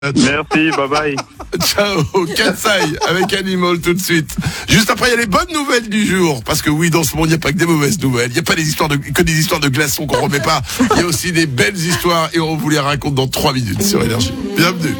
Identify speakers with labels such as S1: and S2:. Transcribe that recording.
S1: Merci, bye bye.
S2: Ciao, Kansai avec Animal tout de suite. Juste après, il y a les bonnes nouvelles du jour. Parce que oui, dans ce monde, il n'y a pas que des mauvaises nouvelles. Il n'y a pas que des histoires de glaçons qu'on remet pas. Il y a aussi des belles histoires et on vous les raconte dans 3 minutes sur Énergie. Bienvenue.